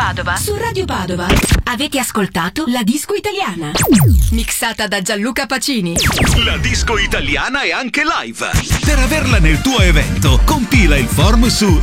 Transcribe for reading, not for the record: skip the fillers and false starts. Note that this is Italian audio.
Padova. Su Radio Padova avete ascoltato La Disco Italiana, mixata da Gianluca Pacini. La disco italiana è anche live. Per averla nel tuo evento, compila il form su